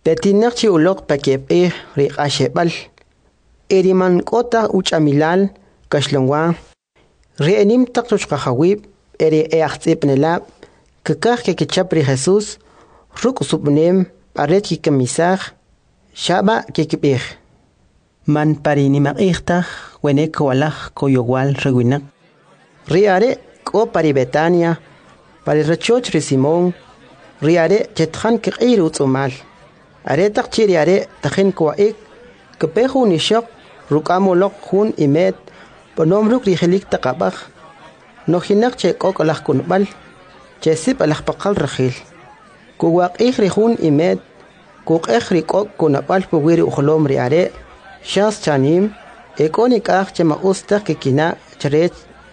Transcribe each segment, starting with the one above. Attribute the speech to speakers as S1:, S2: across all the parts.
S1: Tetinakchi ulok pakep riqashebal. Eriman kota uchamilal kashlongwa. Rienim taktushkahawib eri eachtzipnelab. Kakah kekichapri Jesús. Ruk subnem paret kikamisaj. Shaba kikipij. Man parinimakijtaj wenek walaj koyowal rewinak. Riare ko pari Betania. Pari rachoch ri Simón. Riare chetjan kiqiru tzumal. Are takchiri are tajen kwaik. Kepehu nishok rukamolok hun imet. Ponomruk rigelik takabaj. Nojinak che kok alaj kunbal. Che sip alaj pakal rajil. Kuwak ri hun imet. Kuk rikok kunabal puwiri uholom riare. Shas chanim. Ekonik che maustak kikina charech.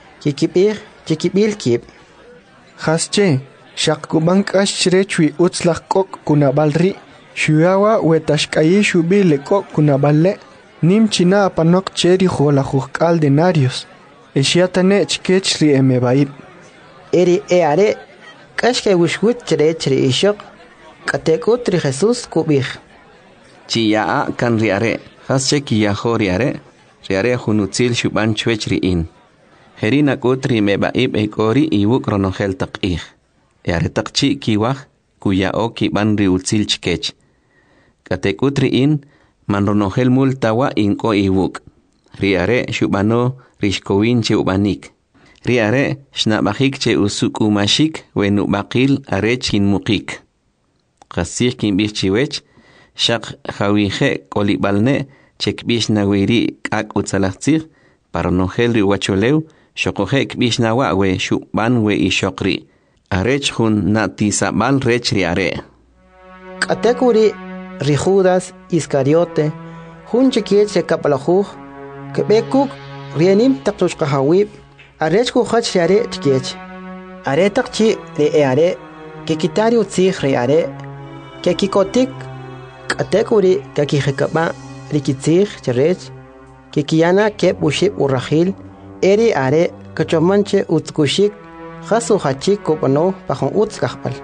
S1: Kikibil kip.
S2: Hasche. Shak kubank ashrechui utslak kok kunabalri. Shuawa wetashkayi shubile kok kunaballe. Nim china apanok cheri jolajukal denarios. Eshiatane chkechri emebaib.
S1: Eri eare. Kashke wishwit cherechri ishok. Katekutri Jesús kubij.
S3: Chiyaa kan riare. Hasche kiyaho riare. Riare junutzil shuban chwechri in. Herina kutri mebaib ekori iwuk ronogel takij. Eare takchi kiwaj. Kuyao kiban riutzil chkech. Katekutri in. Man ronogel multawa inko iwuk. Riare shubano rishkowin che ubanik. Riare shnabajik che usukumashik wenubakil arech kin mukik. Qasih kin bichiwech. Shak jawije kolibalne chekbish nawiri kak utzalachtzir. Paronogel riwacholeu. Shokoje kbish nawa we shuban we ishokri. Arech hun natisabal rech riare.
S1: Katekuri ri Judas Iscariote. Hun chikiet se kapalajuj. Kebekuk rienim taktushkahawib. Arech kuhach riare chikiech. Are takchi ri eare. Kekitari utzij riare. Kekikotik. Katekuri kakijekaba rikitzij charech. Kekiyana kep ushib urrahil. Eri are kachomanche utzkushik. Jasu hachik kopano pajon utzkahpal.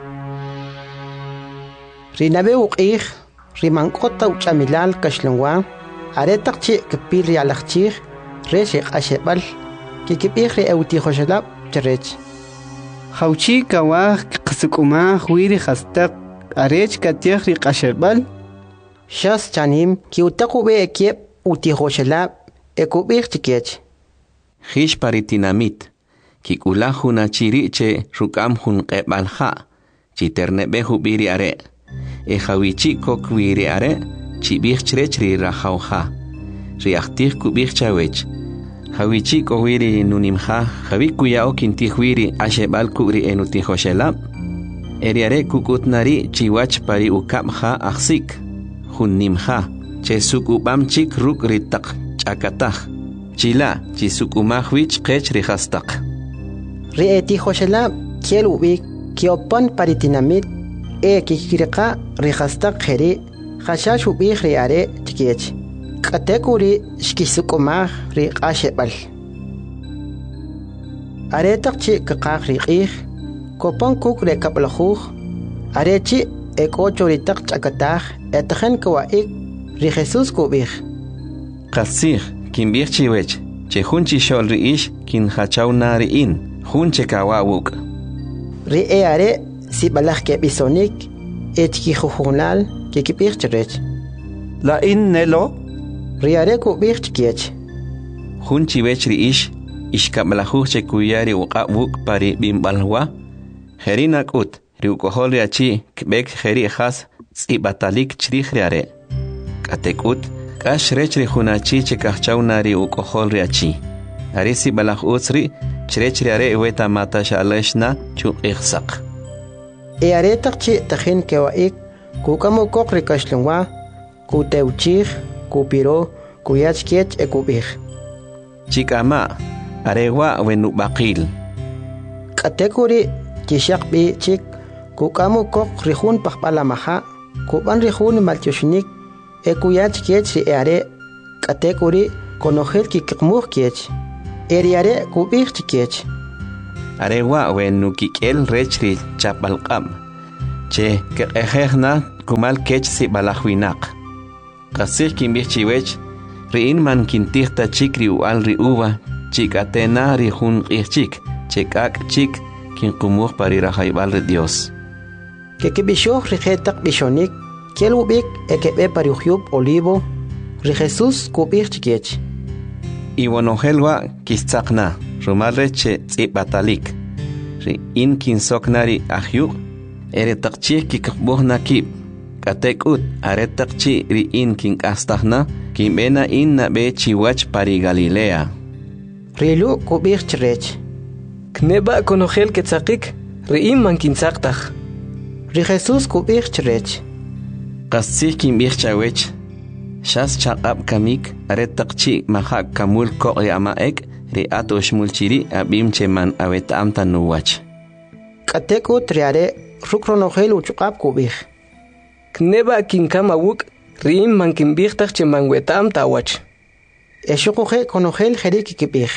S1: Rinabe uqij. Rimankota uchamilal kashlongwa. Are takchi kepil rialachchij. Reshik ashebal. Kikipij ri eutijoshelab charech.
S4: Hauchi kawaj qasukuma huiri hastak. Arech katiaj ri qashebal.
S1: Shas chanim kiutaku be ekiep utijoshelab. Ekubij chikech.
S3: Hish paritinamit. Kikulahuna chiriche rukam hun qebalha. Chiternebehu biri are. Ejawichi kok wiri are. Chibich chrechri rahauha. Riachtih kubich chawech. Hawichi ko wiri nunimha. Havikuyao kintih wiri ashebal kubri enutihoshelab. Eriare kukutnari chiwach pari ukabha aksik. Hun nimha. Chesukubam chik ruk ritak chakatah. Chila chisukumahwich qech rihastak.
S1: Rietihoshelab kiel ubik kiopan paritinamit kikirqa rihastak kheri khashash ubik riare chikiech. Katekuri shkisukumah riqashebal. Aretakchi kaqaq riqij kopan kuk rekapalajuj. Arechi ekocho ritak chakataj etajen kawaik ri Jesús kubij.
S3: Qasih kin bichiwech. Che hunchi shol riish kin hachaw nari in. Hunche kawawuk.
S1: Ri eare si balaj ke bisonik etki jujunal ke kipich charech.
S4: La in nelo.
S1: Ri are ku bich kiech.
S3: Hunchi wech riish ishkablajuj che kuyari uqawuk pari bimbalwa. Herina kut riukohol riachi kbek heri khas tsibatalik chrij riare. Katekut kash rechri hunachi che kahchaw nari ukohol riachi. Arisi balaj utsri Chirechri are weta mata shaleshna chu ikhsaq.
S1: Are takchi tajen kewaik kukamo kokri kashlungwa kuteuchij kupiro kuyachkiech ekubij.
S3: Chikama arewa wenubaqil.
S1: Katekuri kishaqbi chik kukamo kokri hun paqpalamaha kuban rihun maltyoshnik ekuyachkiech ri are katekuri konojel kikmuj kiech. Eriare kubij chikech.
S3: Arewa wenukikel rechri chapalqam. Che kejehna kumal kech si balahwinak. Kasih kimbih chiwech, riin man kintihta chik ri ual ri uva, chik atena ri hun chik, chekak chik kin kumuh parirahaybal ri Dios.
S1: Kekibishoh rijetak bishonik, kielubik ekebe pariuhyub olivo, ri Jesus kubih chikech.
S3: Iwonohelwa kistakna, rumalre che tzipatalik. Ri in kinsoknari ahyuk, eretakchih kikbuhna kib. Katekut aretakchi ri in kinkastahna, kimbena in nabe chiwach pari Galilea.
S1: Rilu kubih chirech.
S5: Kneba konogel ketzakik, ri in man kinsaktah.
S1: Ri Jesus kubih chirech.
S3: Qasih kimbih chawech, shas chaqab kamik, aretakchi mahak kamul ko amaek, ri atosh mulchiri abim cheman awet amta nuwach.
S1: Katekut riare rukronogel uchukab kubih.
S5: Kneba kinkama wuk, ri in man kinbihtach cheman wetam tawach.
S1: Eshukuhe konogel jerik kibih.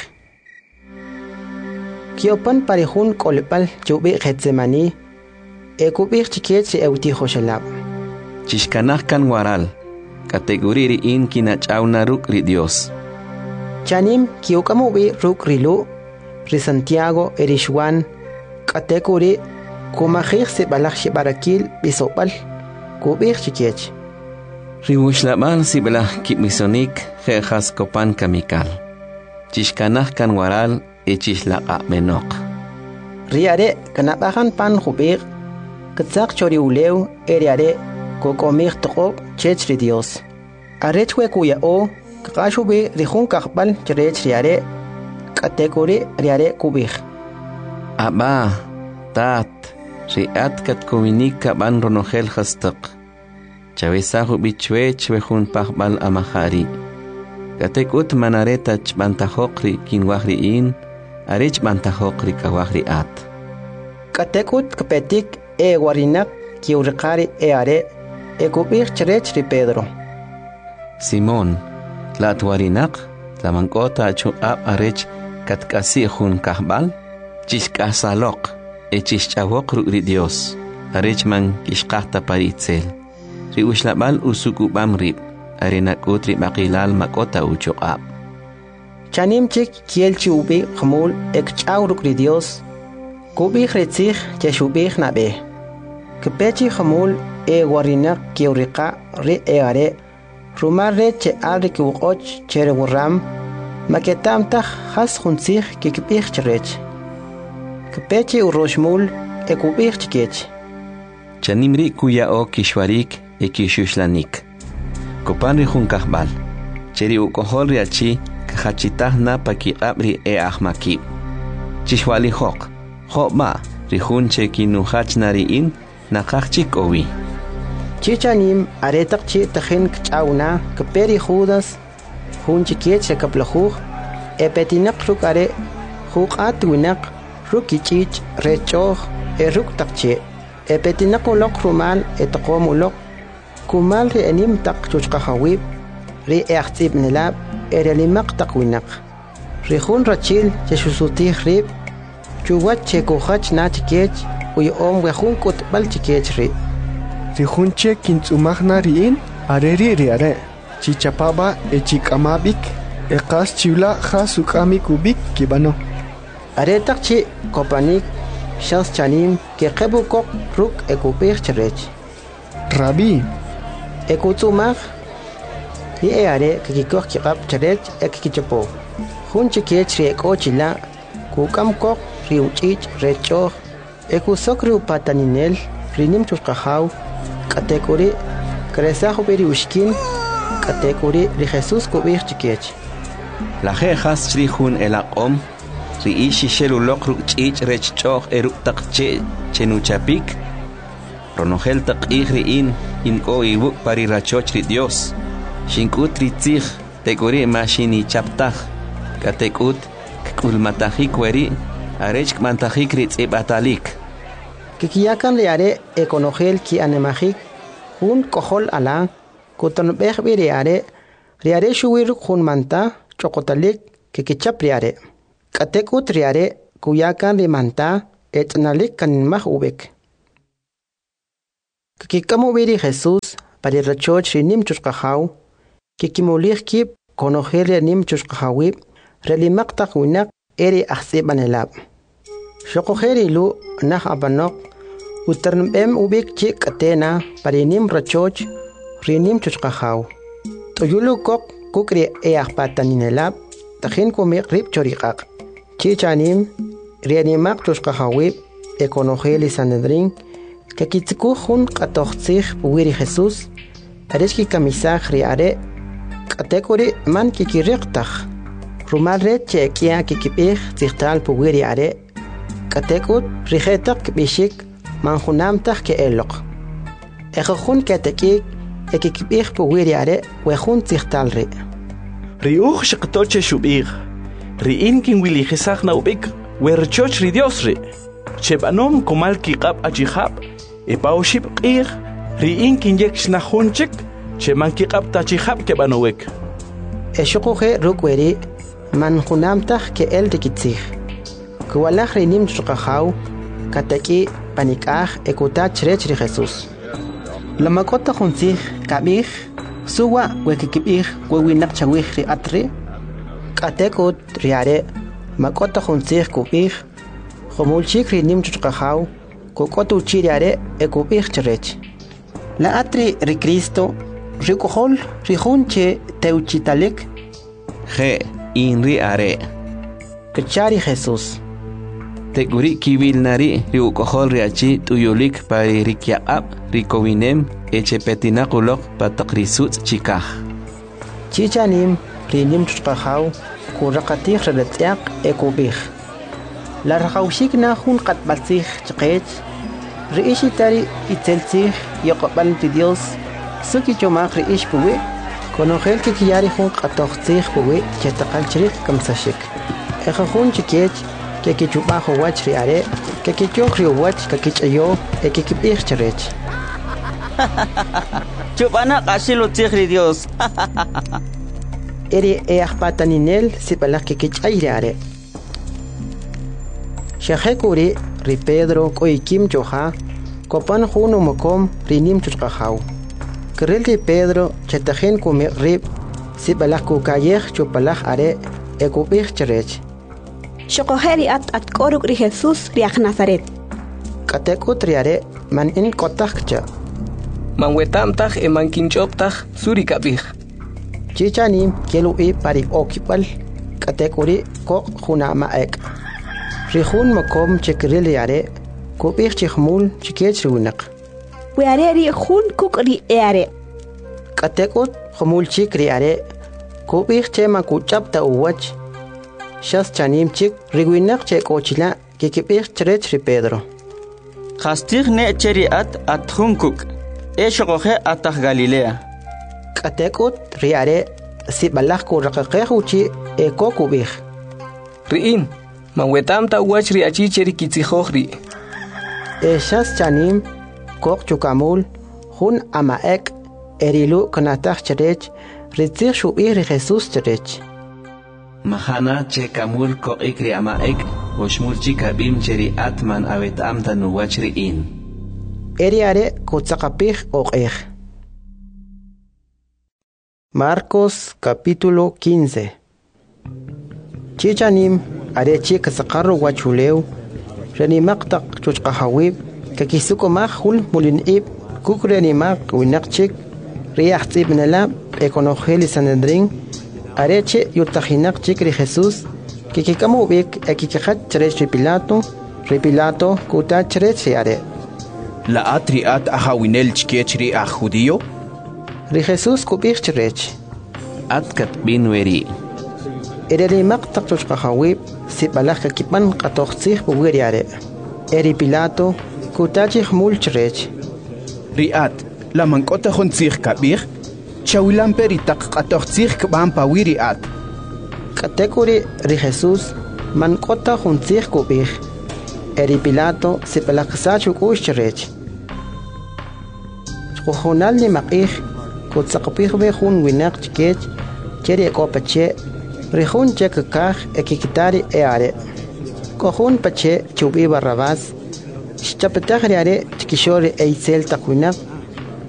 S1: Kiopan parihun kolipal chubi Getsemani, ekubih chikech euti hoshelab.
S3: Chishkanah kan waral, kategori ri in kinachawna ruk ri Dios.
S1: Chanim kiukamubi ruk rilu, ri Santiago erishwan, kategori kumahir se balak shibarakil bisopal, kubih chikech.
S3: Ri ushlabal si belah kibmisonik jejas kopan kamikal. Chishkanah kan waral echishlaqa menok.
S1: Riare kanabahan pan hubir, ketsak chori uleu eriare kokomir toko chech ri Dios. Arechwe kuya o kakashubi rihun kakbal cherech riare kategori riare kubih.
S3: Aba, tat, riat kat kominika ban ronogel hastak. Chavesahu bichwe chwehun pakbal amahari. Katekut manareta chbantahokri kinwahri in, arech bantahokri kawahri at.
S1: Katekut kapetik warinak kiurikari are kubih cherech ri Pedro.
S3: Simón, tlatwarinak, tlamangkota chu ab arech katkasi hun kahbal, chishkasalok, echishchawok ri Dios, arech man kishkahta paritzel. Ri ushlabal usukubam rib, arenakut ri makilal makota uchuqab.
S1: Chanim chik kielchi ubi khmul ekchawruk ri Dios, kubih retzich cheshubih nabe. Kepechi khmul warinak kiurika ri are, rumarre che alri kiwuqoch chere wurram, maketamtah has khunzich kikibih cherech. Kepechi uroshmul ekubih chikech.
S3: Chanimri kuya o kishwarik ekishuslanik. Kopanri hun kahbal. Cheri ukohol riachi kahachitahna pakiqabri ahmakib. Chishwali hok. Hokma rihun cheki nuhachnari in nakachik owi.
S1: Chichanim aretak chi tahin kchauna kaperi Judas hun chikiech kaplahu epetinak rukare hukat winak rukichich rechoh ruk takche epetinak ulok rumal etqom ulok kumal ri anim tak chuchqahawib ri ehtib nilab erelimak takwinak ri hun rachil chesutih rib chuwat chekuhach na chikech uyom wehun kutbal chikech ri
S2: Rihunche kintzumahna riin areri riare. Chichapaba echikamabik ekas chivla jasukami kubik kibano.
S1: Aretak chi kopanik shas chanim ke kebukok ruk ekupir cherech.
S2: Rabi.
S1: Ekutzumah hi are kikikok kikap cherech ekikichapo. Hunche kech ri ekochila kukam kok riuchich recho ekusok riupataninel rinim chuskahaw kategori kresahu beri ushkin kategori ri Jesus kubir chikech.
S3: La jejas chrihun elaqom, ri ishi shelulok ruchich rechchoh eruk takche chenuchapik, ronogel takih riin inko iwuk pari rachoch ri Dios, shinkut ritzich tegori mashini chaptah, katekut kulmatahik weri, arech kmantahik ritzibatalik.
S1: Kikiyakan riare ekonogel ki anemahik hun kohol ala kutonbeh riare shuwir hun manta chokotalik kikichap riare katekut riare kuyakan rimanta etnalik kanmah ubek Kikamo viri Jesús para rachoch rinim chushqahaw kikimolih kip konojer nim chushqahawib relimakta winak eri ahsibanelab shokojeri lu nah abanok uternbem ubik chik atena para nim rachoch rinim chushqahaw toyulu kok kukri ahpataninelab tajin kumik rib choriqaq chichanim rianimak chushqahawib ekonojeli sanedrin Kakitsuku hun katoxtzig wiri Jesús, areski kamisaj riare, katekori man kikiriqtaj, rumalre chekia kikipij zigtal pu wiri are, katekut rijetak bishik manjunamtaj ke elok. Ejojun katekik ekikipij pu wiri are, wejun zigtal ri.
S6: Riuj shqtoche shubig, riin kin wili jesaj na ubik, werchoch ri Dios ri. Chebanom komal kikap ajihab, Epauship qir riin kinjek snahunchik cheman kiqap tachihab kebanowek
S1: Eshoqoje rukweri man junamtaj ke el tikitzig Kuwalaj rinim chuqahaw kataki panikaj ekutach rech ri Jesús Lamakota junzig kabij suwa wekikibij wewinak chawij ri atri katekut riare makota junzig kubij Jomulchik rinim chuqahaw Kokotu chiriare ekupich cherech. La atri ri Cristo rikohol rihunche teuchitalik.
S3: Je inri are.
S1: Kechari Jesús.
S3: Teguri kibil nari riukohol riachi tuyulik pari rikiaab rikowinem echepetinakulok patakrisut chikaj.
S1: Chichanim rinim chuqahaw kurakatih reletiak ekupich. La rajawshik na hun qatbalsig chqech riishitari itzelsig yoqbal ti Dios suki chomaq riish puwe konojel ke kiyari hun qatoqsig puwe chetaqal chrik kamsashik eja hun chikech ke kichubajo wach riare ke kichok rio wach ke kichayo ekikibich cherech
S7: chubana qashilo tigri Dios
S1: eri ahpataninel sipalak ke kichay riare Shahekuri ri Pedro koikim joha kopan juno mokom rinim chuqahaw Kerel ri Pedro chetajen kumi rib sibalak kukayej chupalaj are ekubij cherech
S8: Shokoheri at koruk ri Jesús riak Nazaret
S1: Katekut riare man in kotakcha
S5: Man wetamtaj e man kinchoptaj suri kabij
S1: Chichanim kelu I pari okipal katekuri kok junama ek Rihun makom chekril yare kubich chikhmul chikech runak
S8: Weare ri hun kuk ri eare
S1: Katekut khmul chikri are kubich chema kuchapta uwach Shas chanim chik riguinak che kochila kikibich cherech ri Pedro
S7: Khastig ne cheri at hunkuk Eshoqoje atah Galilea
S1: Katekut riare sibalaj kurakaqehuchi eko kubich
S5: Riin Man wetamta wach riachi cheri kitzijojri
S1: Shas chanim kok chukamul hun amaek erilu kanataj cherech ritzig shubih ri Jesús cherech
S3: Mahana che kamul ko ikri amaek oshmul chikabim cheri atman awetamta nuwachri in
S1: Eriare kutzaqapij oqej Marcos capítulo 15 Chichanim arechi kasaqarro wachuleu renimaq chuchqahawib kakisukomaj hul mulinib kukrenimaq winaqchik riaxtzib nalab ekonojeli sanedrin arechi yurtajinaqchik ri Jesús kikikamubik ekikajat cherech ri Pilato kuta cherech are
S9: La atriat ahawinel chkechri a judío
S1: ri Jesús kubich cherech
S3: Atkat binweri
S1: Erenimaq chuchqahawib sibalaj kakipan qatoqtzig puwiri are eri Pilato kutachij mul cherech
S9: Riat la mankota jontzig kabir chawilan peritaq qatoqtzig kban pawiri at
S1: Katekuri ri Jesús mankota juntzig kubij eri Pilato sibalaj sachuk cherech Chujunal ni maqij kutzaqpij be jun winaq chkech cheri kopache Rihun chekakaj ekikitari eare Kohun pache chubi Barrabás Chapetag riare chkishori eisel takwinak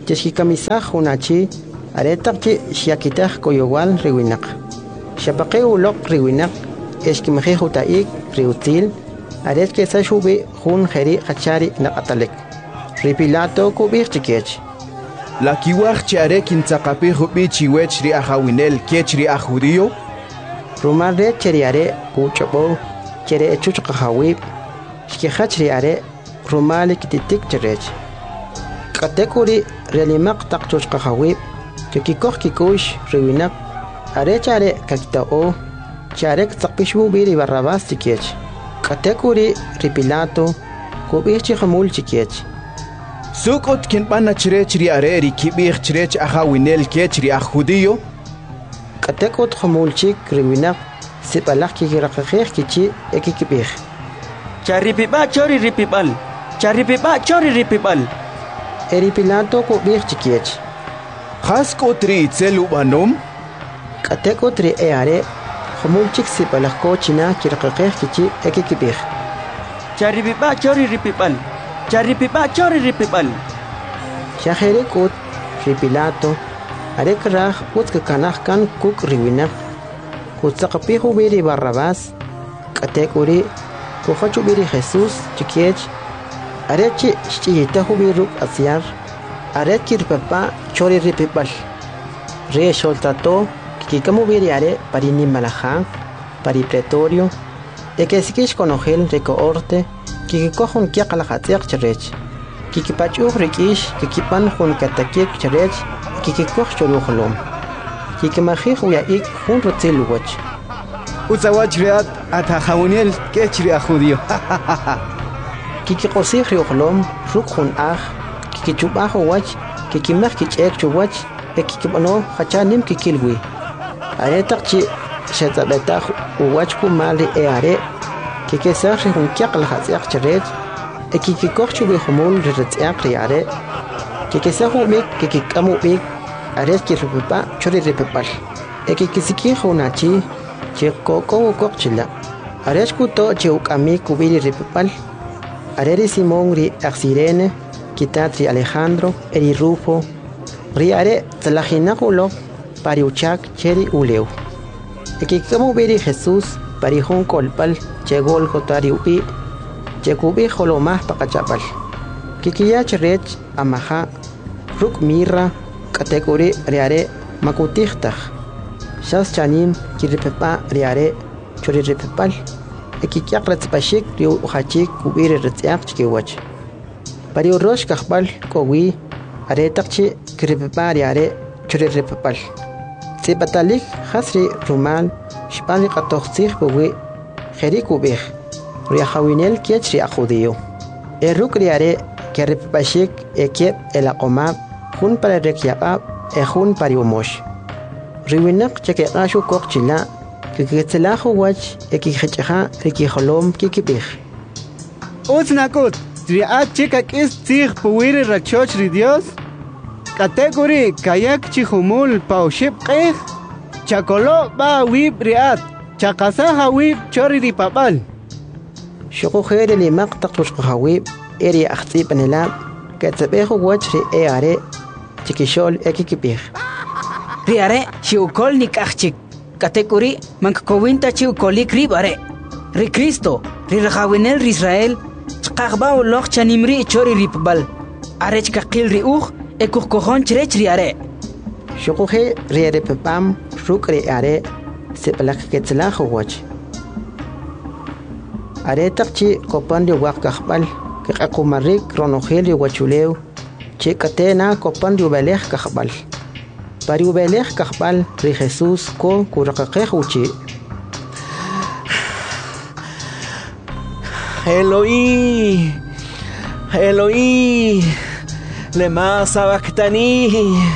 S1: Cheskikamisaj hunachi aretaqchi xiakitaj koyowal riwinaq. Xapaqe ulok riwinaq eskimje hutaik riutzil aret que sashubi hun jeri hachari naqatalek. Ripilato kubir chikech.
S9: La kiwaj chiare kintzaqapi hubi chiwech ri ajawinel kech ri ajudío.
S1: Rumarre cheriare kuchobo chere chuchqahawib shkihach riare rumali kititik cherech. Katekuri relimaq taqchuchqahawib chukikoh kikush riwinaq arechare kakitao charek tsaqpishu biri barrabas chikech. Katekuri ripilato kubich hamul chikech.
S9: Sukot kinpana chirech ri are ri kibich chirech ajawinel kech ri ajudío.
S1: Katekot hamulchik riwinaq sipalaq kikiraqaqej kichi ekikibij.
S7: Charipipa chori ripipal. Charipipa chori ripipal.
S1: Eripilato kubij chikiech.
S9: Haskot ri itzel ubanom.
S1: Katekot ri eare hamulchik sipalaq kochina kiraqaqej kichi ekikibij.
S7: Charipipa chori ripipal. Charipipa chori ripipal.
S1: Shajerekot ripilato arek raj utkakanaj kan kuk riwinaq. Kutzaqapihu biri Barrabás, katekuri kuhachu biri Jesús chikiech, arechi chiyitahu biruk asiar, areki ripapa chori ripipal. Re soltato kikamu biri are parini malaja, pari pretorio, ekesikish konogel rekoorte, kikikohun kiaqalajatsiaq charech. Kikipachuh rikish kikipan hun katakik charech, kikikoh choruholom. Kikimajij uyaik hun rutzil wach.
S4: Utzawach reat atajawuniel kechri ajudío.
S1: Kikikosij riojlom ruk hun aj, kikichubaj wach, kikimaj kichek chuwach, ekikibano hachanim kikilwi. Aretaqchi xetzabetaj uwach kumali eare, kikesaj hun kiaqlajatsiaq charech, ekikikoh chubi humul riretziaq riare, kikesaj umik kikikamu ik, ares kirripipa chori ripipal. Ekikisiki hunachi chikoko ukokchila. Ares kuto chiukami kubiri ripipal. Areri Simón ri Axirene, kitatri Alejandro, eri Rufo. Ri are tzalajinakulo pari uchak cheri uleu. Ekikamu biri Jesús pari hun kolpal chegol kotari upi. Chekubi holomah pakachapal. Kikiyach rech amaha ruk mirra kategori riare makutijtaj. Shas chanim kiripepa riare chori ripepal. Ekikiaq retzpashik riu hachik kubiri retziaq chikiwach. Pari urosh kahbal kowi aretaqchi kiripepa riare chori ripepal. Tsipatalik hasri rumal shpali qatoqtzij kowi jeri kubij. Riajawinel kiech riajudío. Eruk riare keripepashik ekep elaqomab hun para rekyaqab hun para umosh. Riwinaq chekeqashu kokchila kikitzilahu wach ekijhechaja rikijolom kikibij.
S4: Uznakut, triat chikak is tzig puwiri rachoch ri Dios. Kategori kayak chihumul pauship qej. Chakolo ba wib riat. Chakasaha wib chori ripapal.
S1: Shukujere limaq taqtushqahawib eri axtzib anelab katzabejo wach ri eare chikishol ekikibij.
S10: Riare chiukol nikachik. Katekuri mankowinta chiukolik ribare. Ri Cristo, ri rajawinel ri Israel, chqaqba uloq chanimri chori ripbal. Arech kakil ri uj ekukojon chrech riare.
S1: Shukuje riare pepam ruk ri are sepalak ketzlajo wach. Are takchi kopan ri waq kahbal kaqakumarik ronogel ri wachuleu. Chikatena kopan ri ubelej kahbal. Pari ubelej kahbal ri Jesús ko kuraqaqej uchi.
S6: Eloí, Eloí, lema sabactani.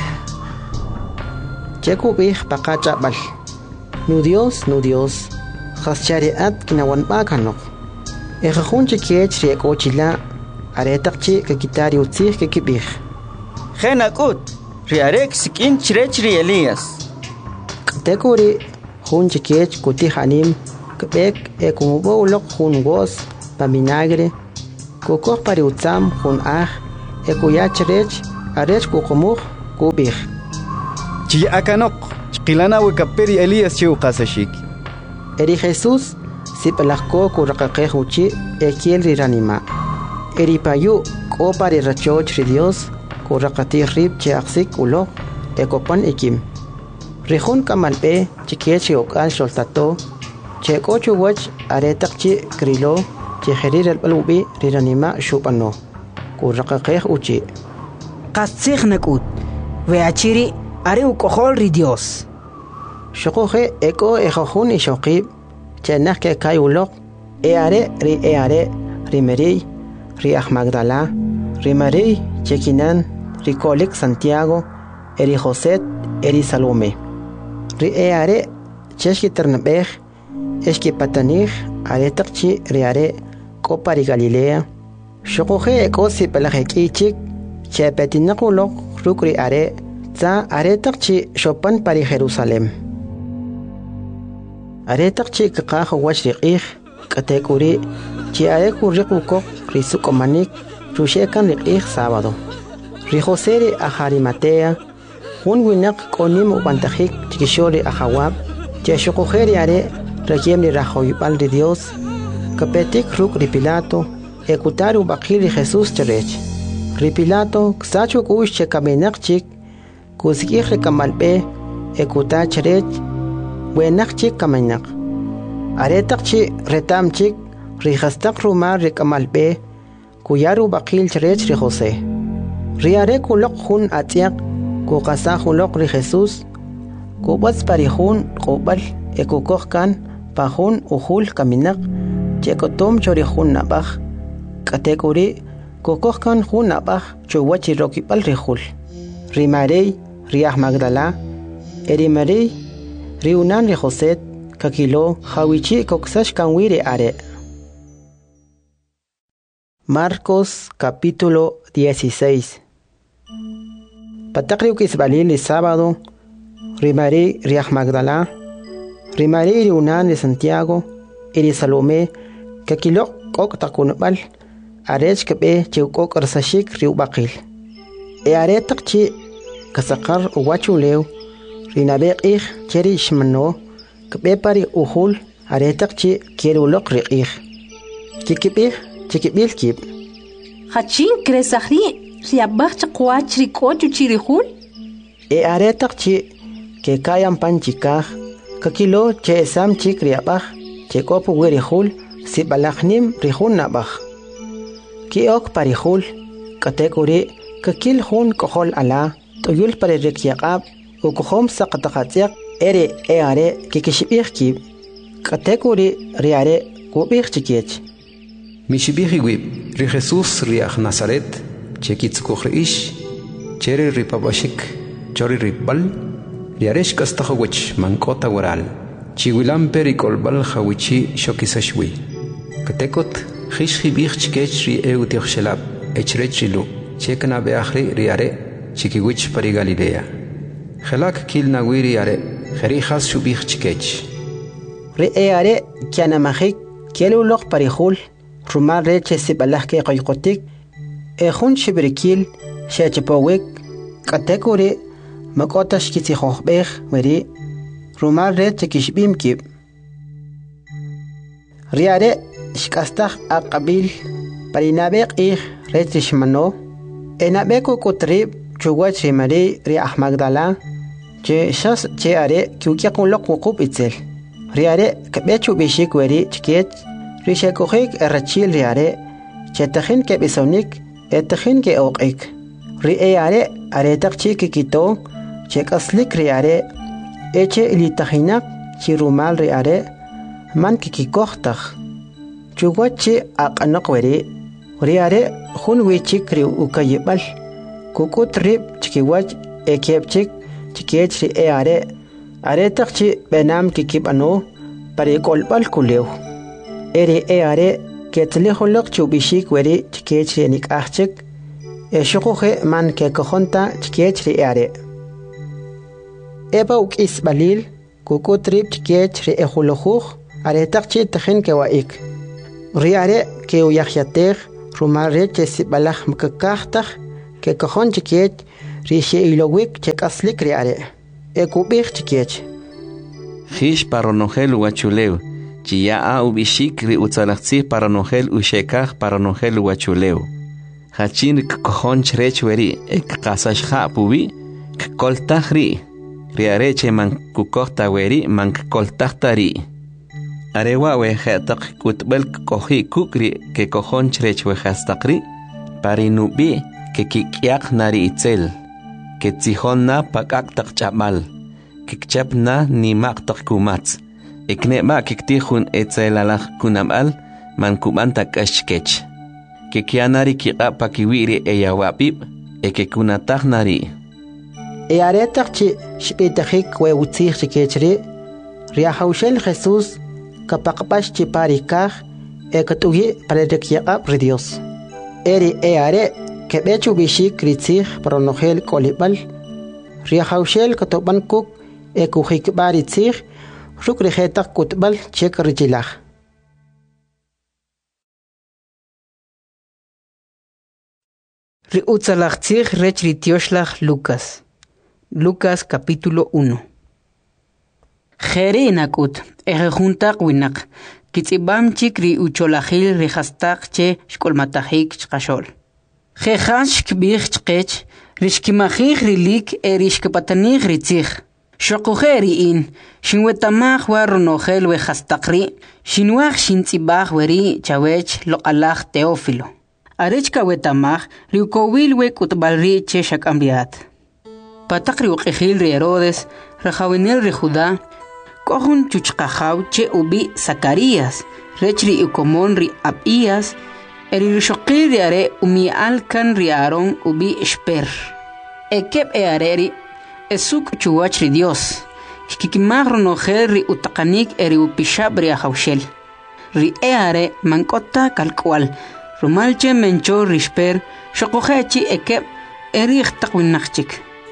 S1: Chekubij paqachapal. Nu Dios, jaschariat kinawan bakanok. Ejajun chikiech riekochila aretaqchi kakitari utzij kekibij.
S7: Genakut, riarek sikin chrech ri Elías.
S1: Tekuri hun chikiech kutihanim kbek ekumubo ulok hun gos pa vinagre kokoj pari utzam hun aj ekuyach rech arech kuqumuj kubij.
S4: Chi akanok, chqilana wekaperi Elías chiu qasashik.
S1: Eri Jesús sipalajko kuraqaqej uchi ekiel riranima. Eri payu kopa ri rachoch ri Dios kuraqati rib che aqsik ulo ekopan ikim. Rihun kamalpe chikiech okal soltato che kochu wach aretaqchi krilo che herir el balubi riranima shupano kuraqaqej uchi.
S10: Qastsig nakut weachiri are ukohol ri Dios.
S1: Shokoje eko ejojun ishokib chenach ke kayulok eare ri Mary ri Magdala ri Mary chekinan ri kolik Santiago eri José eri Salome ri eare cheski ternabej eski patanij are takchi ri are kopa ri Galilea shokoje eko si pelajekichik che petinakulok rukri are za are takchi shopan pari Jerusalem. Aretakchi kaqaj wach riqij katekuri chi areku riquko risukomanik rushekan riqij sábado. Ri José ri Arimatea un winak konim ubantajik chikishori ajawab che shokojeri are rekiem ri rajoypal ri Dios kapetik ruk ri Pilato ekutaru bakil ri Jesús cherech. Ri Pilato ksachu kush che kamenak chik kusikij rekamalpe ekuta cherech buenak chik kamenak. Aretak chi retam chik rihastak rumar rekamalpe kuyaru bakil cherech ri José. Riare kulok hun atiak kukasa hulok ri Jesús kubats parihun kubal ekukokkan pahun uhul kaminak chekotom chorihun nabaj katekuri kukokkan hun nabaj chuwachi rokipal rihul. Ri Marey ri Magdala eri Marey ri unan ri José kakilo hawichi koksash kanwire are. Marcos capítulo 16. Patakriu kisbalil el sábado ri Marey ri Magdala ri Marey ri unan de Santiago eri Salome kakilo kok takunbal arech kebe chukok arsashik ri ubaqil e are takchi kasakar uwachuleu ri nabeqih cheri shmano kebe pari uhul are takchi kerulok riqih kikibih chikibil kib
S8: Hachin kresahri riabach chaqwach rikochu chirihul
S1: e are takchi ke kayan panchikaj kakilo che sam chik riabaj che kopu werihul si balachnim rihun nabaj ki ok parihul katekuri kakil hun kohol ala toyul pare rekyaqab u kohom saqataqatiq ere e are kikishibih kib katekuri riare kubih chikiech
S11: Mishibihi wib ri Jesús riach Nazaret chekitzukuj chere ripabashik chori ripal riaresh kastahawich mankota waral chiwilam perikolbal hawichi shokisashwi katekot khishhi bih chikech ri eutixshelab echrechilu chekna beachri riare chikiwich pari Galilea khelak kilna wiri are kherihas shubih chikech
S1: ri eare kianamajik kielulok parihul rumar reche sibalah ke qayqotik ejun shibrikil shechepowik katekuri makotash kitihobeh meri rumar reche kishbim kib riare shkastah aqabil parinabek ih retrishmano enabeko kutrib chuwach meri ri Magdala che shas che are kyukyaqulok wuqub itzel riare kabechu bishik weri chket rishekojik erachil riare chetajin ke bisonik etajin ke oqik ri eare aretak chikikito chekaslik riare eche ilitajinak chirumal riare man kikikohtaj chuwachi aqanaqweri riare hun wichik ri ukayibal kukutrib chikiwach ekepchik chikech ri eare aretak chi benam kikibano parikolbal kulew eri eare ketlihulok chubishik weri chikech ri nikachik eshukoje man ke kojonta chikech ri eare eba ukis balil kukutrib chikech ri ejulojuj aretak chi tajin ke waik riare ke uyahyatej rumare che sibalaj mkakajtaj que cojon chiquiech riche ilowik chekaslik riare ekubich chiquiech
S3: Hish paronogel uachuleu Chia ubishik ri utzalachzi paronogel ushekaj paronogel uachuleu Hachin cojon chrech weri ek kasashja pubi koltajri riareche man kukohta weri man koltajtari Arewawe hetak kutbel kohi kukri ke cojon chrech wehastaqri parinubi que kikyak nari itzel, que tzihonna pakak tak chamal, que kchapna ni mak tak kumats, ekneba kiktihun etzelalach kunamal, man kumanta kashkech, que kianari kika pakiwiri eyawapip, que kunatach nari.
S1: E aretak chi shpitajik we utzih chikechri, riahaushel Jesús, kapakpash chi parikaj, katugi parekiakap ridios. Eri are, que bechu bishik kritzig paronogel kolibal riahaushel katoban kuk ekujik baritzig rukrijetak kutbal chek richilaj
S10: Riutzalachtzig rech ritioslach Lucas capítulo 1 Jere nakut ejuntak winak kitzibam chik riucholajil rihastak che shkolmatajik chkashol Jejash kbich chkech, rishkimachich rilik erishkpatanich ritzich. Shokujeri in, shinwetamach waronogel wehastakri, shinwach shintzibach weri chawech lokalach Teófilo. Arechka wetamach, riukowil wekutbalri che shakambiat. Patak riukejil ri Herodes, rajawinel ri Judá, kohun chuchkajaw che ubi Zacarías, rechri ukomon ri Abías, Erishokil riare umi alkan riaron ubi esper. Ekep eareri esuk chuwach ri Dios. Shkikimagro nogel ri utakanik eri upishab ri ahaushel. Ri eare mankota kalkwal. Rumalche mencho risper shokohechi ekep eri ikhtakwinachchik.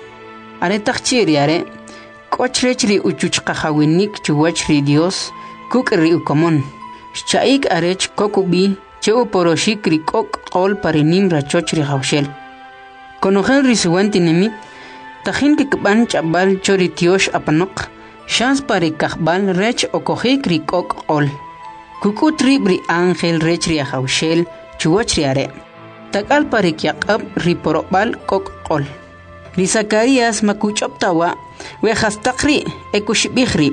S10: Aretakchi riare kochrech ri uchuchkahawinik chuwach ri Dios kuk ri ukomon. Shaik arech kokubi Cheo poroshik rikok qol parinim rachoch rihaushel. Konogel risuanti nemit, tajin kikban chabal choritiosh apanok, shans parikakbal rech okojik rikok qol. Kukutri bri ángel rech rihaushel, chuwach riare. Takal parikyakab riporobal kok qol. Ri Zacarías makuchoptawa, wehastakri ekushibihri.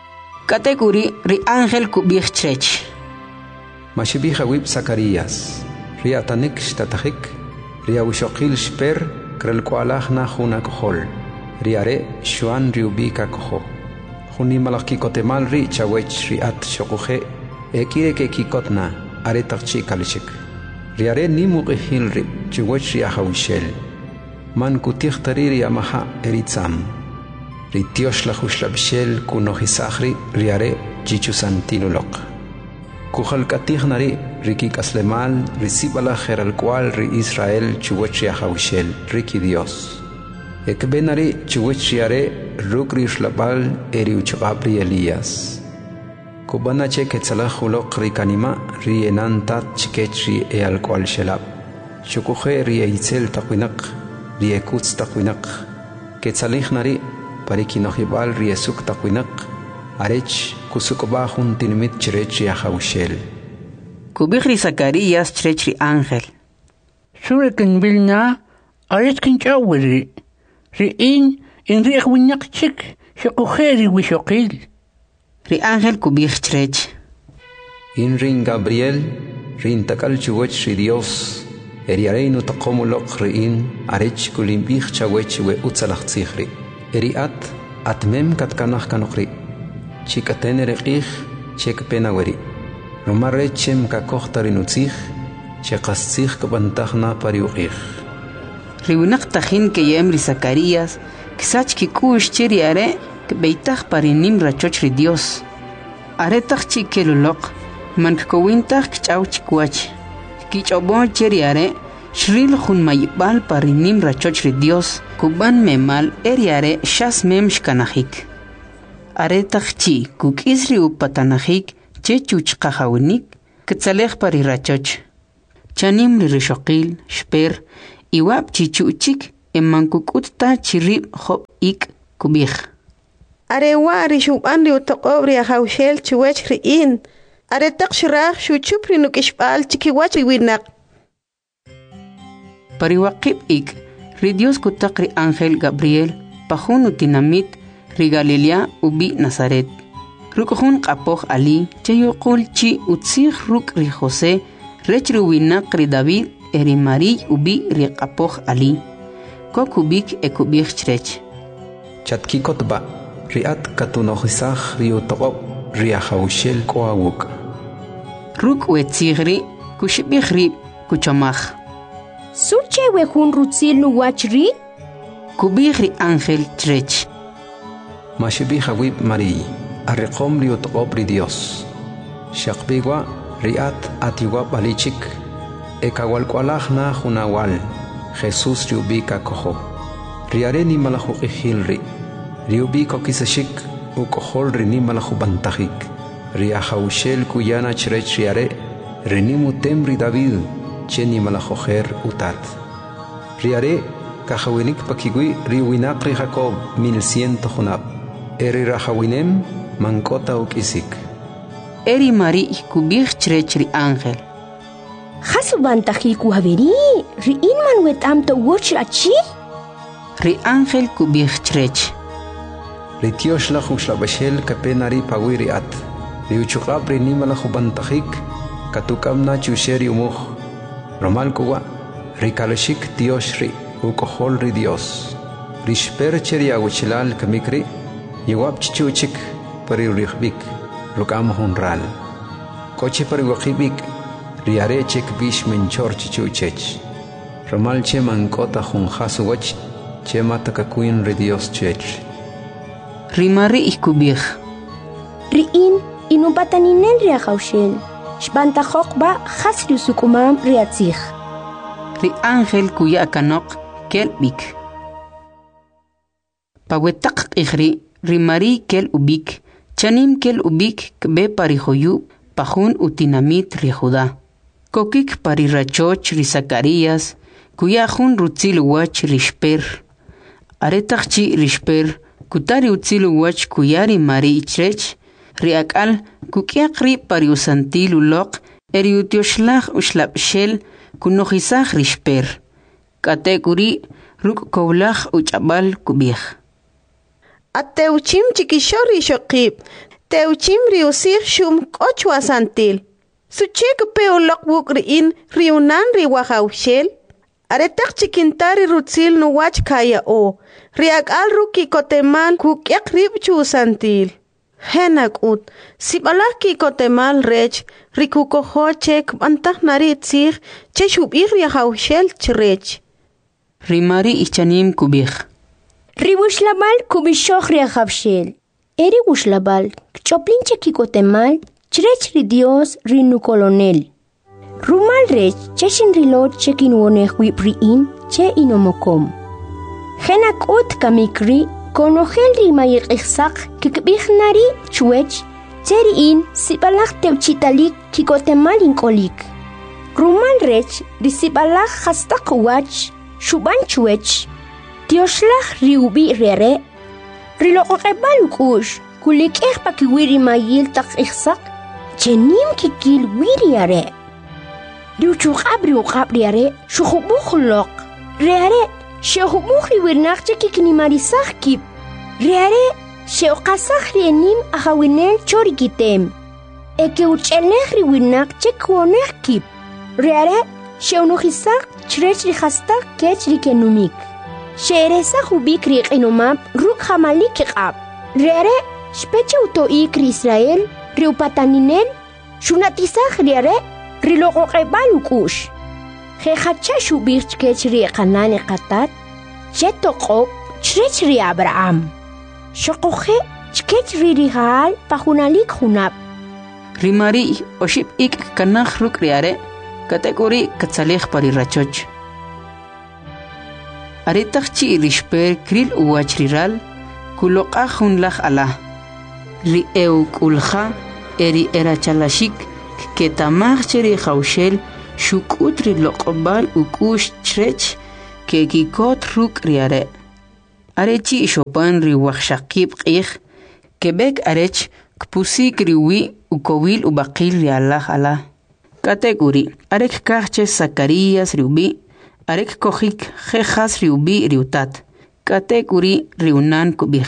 S10: Kategori ri ángel kubih chrech.
S11: Mashibija wib Zacarías, riatanik shtatajik, riawishokil shper, krelkualach na junakojol, riare shuan riubika kojo. Junimalaki kotemal ri chawech riat shokuje, ekire ke kikotna, aretakchi kalishik. Riare nimukihil ri, chuwech riahawishel. Man kutichtari riamaha eritzam. Ritiosh la hushlabshel kunohisachri, riare chichusantinulok. Kujalkatij nari riki kaslemal risibala jeral cual ri Israel chuwech haushel riki Dios. Ekbenari chuwech riare rukri shlabal eri uchabri Elías. Kubana che ketzalajulok rikanima ri enantat chikech ri eal cual shelab. Chukuje ri eitzel takwinak ri ekutz takwinak. Ketzalij nari parikinohibal ri esuk takwinak. Arech kusukoba juntinimit chrechi ahaushel.
S10: Kubihri Zacarías chrechi ángel.
S12: Surekin bilna, arech kinchawiri. Riin in riech winyak chik, shokujeri wishokil.
S10: Ri ángel kubih chrech.
S11: In rin Gabriel, rin takal chuwech ri Dios, eriareinu takomulok riin, arech kulimbih chawech we utzalachzichri. Eriat, atmem katkanach kanokri. Chikaten reqih, chek penaweri. Romarechem kakohtarinuzih, chekastzih kabantahna pariuqih.
S10: Riunak tajin que yemri Zacarías, kisach kikush chiriare, que beitach parinim rachoch ri Dios. Aretach chikelulok, man kowintach kchaw chikwach. Kichobon chiriare, shril jun mayibal parinim rachoch ri Dios, kuban memal eriare shas mem shkanahik. Aretach chi kukisri upatanahik che chuchqahawinik, ketzalej pari rachoch. Chanim li rishokil, shper, iwab chichuchik emankukutta chirib hop ik kubij.
S8: Arewa rishuban riutoqobri haushel chuwech riin. Are taqshirah shuchupri nukishbal chikiwach riwinaq.
S10: Pariwaqib ik ridios kutakri Ángel Gabriel pajun utinamit ri Galilea ubi Nazaret. Rukuhun qapoj ali chayuqul chi utzig ruk ri José rech riwinaq ri David eri Mari ubi ri qapoj ali. Kokubik ekubij chrech.
S11: Chatkikotba riat katunojisaj riutoqob riahaushel koawuk.
S10: Ruk wetzigri kushibij rib kuchamaj.
S13: Sulche wehun rutzil nuwachri?
S10: Kubij ri Ángel chrech.
S11: Mashibij awib Mari arriqom riutoqob ri Dios. Shaqbigwa riat atiwab alichik ekawalkualajna junawal Jesús riubika kojo. Riare ni malajuqijilri. Riubiko kisashik ukohol rini malajubantajik. Riahaushel kuyana chrech riare rinimutem ri David cheni malajojer utat. Riare kajawinik pakigui riuinak ri Jacob 1100 junab. Eri rajawinem mankota ukisik.
S10: Eri Mari kubij chrech ri Ángel.
S13: Hasubantajik waveri riin manwetam to woch achi?
S10: Ri Ángel kubij chrech.
S11: Ritiosh la jushlabashel kapenari pawiri at. Riuchukab rinimala jubantajik katukamna chusheri umuj. Romal kuwa rikalashik Dios ri ukohol ri Dios. Rishper cheri aguchilal kamikri yewab chichuchik pari rihbik rukam honral. Kochi pari wakibik riare chek bish menchor chichuchech. Romal che mankota junjasu wach che matakakuin ri Dios chech.
S10: Rimari ikubij.
S13: Riin inupataninen riahaushel. Shbantajok ba hasriusukumam riatzig.
S10: Ri Ángel kuya kanok kelbik. Pawetak igri rimari kel ubik. Chanim kel ubik kbe parijoyu pajun utinamit ri Judá. Kokik pari rachoch ri Zacarías kuya jun rutzil wach rishper. Aretakchi rishper kutari utzil wach kuyari Mari chrech. Riakal kukiakri pariusantil ulok eriutioshlag ushlabshel kunojisaj rishper. Katekuri ruk kowlag uchabal kubij.
S8: Ateuchim chikishori shokib. Teuchim riusir shum kochwa santil. Suchek peolok wuk riin riunan riwahaushel. Aretak chikintari rutzil nuwach kaya o. Riakal ruki kotemal kukiak ribchu santil. Henak ut, sibalaki kotemal rech, rikukoho chek bantah nari tzir, che shubir riahaushel chrech.
S10: Rimari ichanim kubij.
S13: Riwushlabal kubishoch riahaushel. Eri wushlabal, kchoplinche kikotemal, chrech ri Dios rinu kolonel. Rumal rech, cheshin rilot chekin wonech wip riin, che inomokom. Henak ut kamikri, konojel rimayir ihsak kikbijnari chuech teriin sibalak teuchitalik kikotemal inkolik. Rumal rech risibalak hastak wach shuban chuech. Tioshlag riubi rere. Riloqebal ukush kulik pakiwiri mayil tak ihsak chenim kikil wiriare. Riuqabriare shukhubukhlok. Reare Shehubukh riwirnaq chekiknimarisaj kip. Reare sheuqasaj rienim ahawinel chorikitem. Eke uchelej riwirnaq chekwonej kip. Reare sheunujisaj chrech rihastak kech rikenumik. Sheeresaj ubik riqinumab ruk jamalik iqab. Reare shpeche utoik ri Israel riupataninen shunatisaj reare riloqoqebal ukush. Jejacha shubich kech ri qanani qatat chetoqob chrech ri Abraham shoqoje chkech ri rihal pajunalik junab
S10: Rimari oship ik kanaj ruk riare kategori katsalej pari rachoch Aretakchi rishper kril uachriral kuloqa junlaj ala ri eukulja eri erachalashik ketamaj cheri jaushel Shukutri loqbal ukush chrech que kikot ruk riare. Arechi Chopin riwakshakib qih, Quebec arech kpusik riwi ukowil ubaqil rialah ala. Kategori arek karche Zacarías riubi, arek kohik jejas riubi riutat. Kategori riunan kubih.